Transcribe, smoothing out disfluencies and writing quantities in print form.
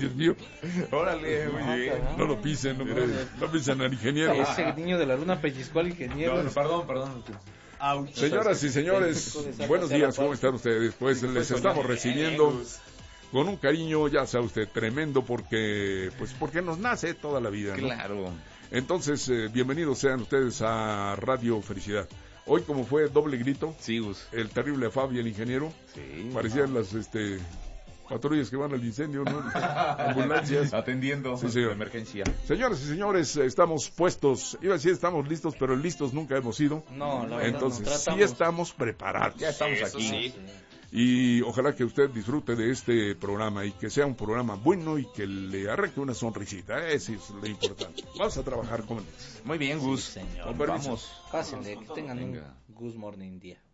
Dios mío. Órale, muy bien. No lo pisen, no pisen al ingeniero. Ese niño de la luna pellizcó al ingeniero. No, perdón. Ouch. Señoras y señores, buenos días, ¿cómo están ustedes? Pues les estamos recibiendo con un cariño, ya sabe usted, tremendo, porque nos nace toda la vida, ¿no? Claro. Entonces, bienvenidos sean ustedes a Radio Felicidad. Hoy, como fue doble grito, Sí, Gus. el terrible Fabi, el ingeniero, Sí. parecían las patrullas que van al incendio, ¿no? Ambulancias. Atendiendo. Sí, señor. Emergencia. Señoras y señores, estamos puestos, iba a decir estamos listos, pero listos nunca hemos sido. No, la verdad Entonces, no. sí Tratamos. estamos preparados. Ya estamos Eso aquí. sí. Y ojalá que usted disfrute de este programa y que sea un programa bueno y que le arranque una sonrisita. Eso es lo importante. Vamos a trabajar con él. Muy bien, Gus. Sí, señor. Con permiso. Vamos. Pásenle, que tengan Venga. un Good Morning día.